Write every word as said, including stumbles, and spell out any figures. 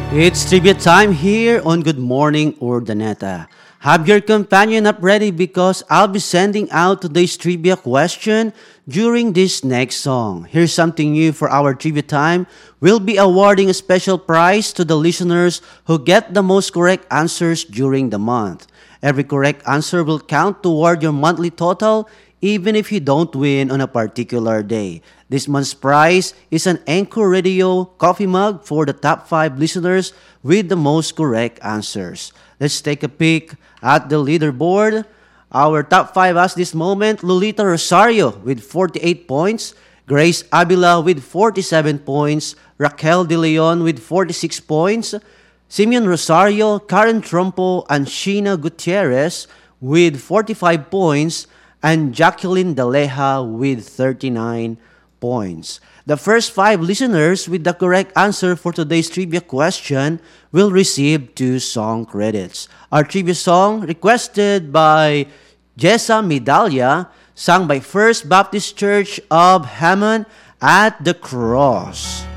It's trivia time here on Good Morning Urdaneta. Have your companion up ready because I'll be sending out today's trivia question during this next song. Here's something new for our trivia time. We'll be awarding a special prize to the listeners who get the most correct answers during the month. Every correct answer will count toward your monthly total even if you don't win on a particular day. This month's prize is an Anchor Radio coffee mug for the top five listeners with the most correct answers. Let's take a peek at the leaderboard. Our top five at this moment, Lolita Rosario with forty-eight points, Grace Avila with forty-seven points, Raquel De Leon with forty-six points, Simeon Rosario, Karen Trumpo, and Sheena Gutierrez with forty-five points, and Jacqueline Daleja with thirty-nine points. The first five listeners with the correct answer for today's trivia question will receive two song credits. Our trivia song, requested by Jessa Medalla, sung by First Baptist Church of Hammond at the Cross.